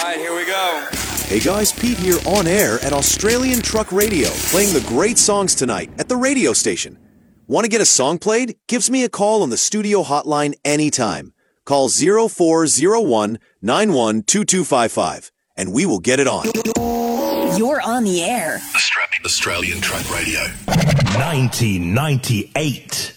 right, here we go. Hey guys, Pete here on air at Australian Truck Radio, playing the great songs tonight at the radio station. Want to get a song played? Gives me a call on the studio hotline anytime. Call 0401 912255 and we will get it on. You're on the air. Australian Truck Radio. 1998.